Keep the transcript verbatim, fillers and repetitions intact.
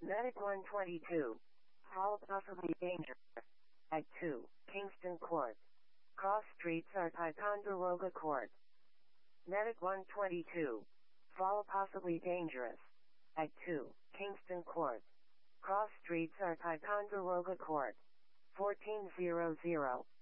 Medic one twenty-two. Fall possibly dangerous. At two, Kingston Court. Cross streets are Ticonderoga Court. Medic one twenty-two. Fall possibly dangerous. At two, Kingston Court. Cross streets are Ticonderoga Court. fourteen hundred.